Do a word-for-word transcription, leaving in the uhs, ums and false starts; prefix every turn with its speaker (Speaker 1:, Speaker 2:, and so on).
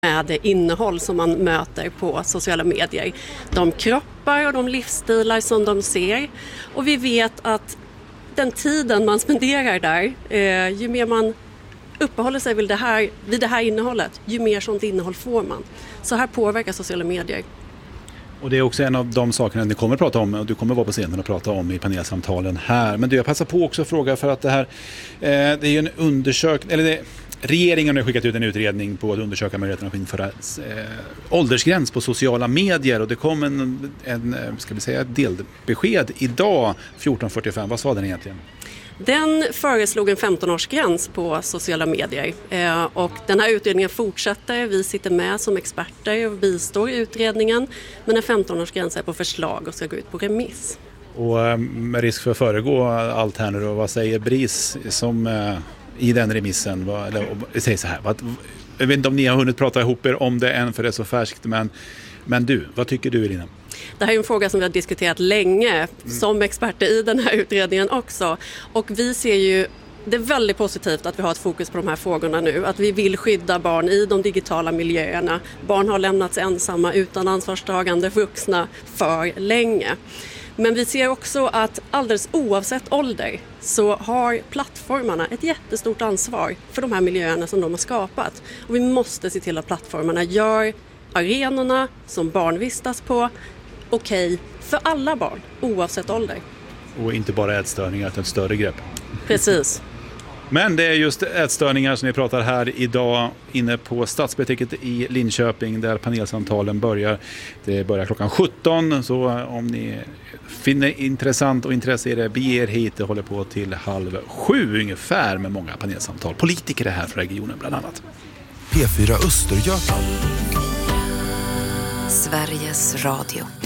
Speaker 1: med det innehåll som man möter på sociala medier. De kroppar och de livsstilar som de ser. Och vi vet att den tiden man spenderar där, eh, ju mer man uppehåller sig vid det, här, vid det här innehållet, ju mer sånt innehåll får man. Så här påverkar sociala medier.
Speaker 2: Och det är också en av de sakerna ni kommer att prata om och du kommer att vara på scenen och prata om i panelsamtalen här. Men du, jag passar på också att fråga för att det här, eh, det är ju en undersökning, eller det, regeringen har skickat ut en utredning på att undersöka möjligheten att införa eh, åldersgräns på sociala medier och det kom en, en ska vi säga, ett delbesked idag fjorton fyrtiofem. Vad sa den egentligen?
Speaker 1: Den föreslog en femton-årsgräns på sociala medier eh, och den här utredningen fortsätter. Vi sitter med som experter och bistår i utredningen, men en femton-årsgräns är på förslag och ska gå ut på remiss.
Speaker 2: Och med risk för att föregå allt här nu då, vad säger BRIS som eh, i den remissen? Vad, eller, säg så här, vad, jag vet inte om ni har hunnit prata ihop er om det än för det är så färskt, men, men du, vad tycker du Elina?
Speaker 1: Det här är en fråga som vi har diskuterat länge mm. som experter i den här utredningen också. Och vi ser ju, det är väldigt positivt att vi har ett fokus på de här frågorna nu. Att vi vill skydda barn i de digitala miljöerna. Barn har lämnats ensamma utan ansvarstagande vuxna för länge. Men vi ser också att alldeles oavsett ålder så har plattformarna ett jättestort ansvar för de här miljöerna som de har skapat. Och vi måste se till att plattformarna gör arenorna som barn vistas på okej för alla barn, oavsett ålder.
Speaker 2: Och inte bara ätstörningar, utan ett större grepp.
Speaker 1: Precis.
Speaker 2: Men det är just ätstörningar som vi pratar här idag inne på Stadsbiblioteket i Linköping där panelsamtalen börjar. Det börjar klockan sjutton, så om ni finner intressant och intresse i det, bege er hit. Det håller på till halv sju ungefär med många panelsamtal. Politiker är här från regionen bland annat.
Speaker 3: P fyra Östergötland.
Speaker 4: Sveriges Radio.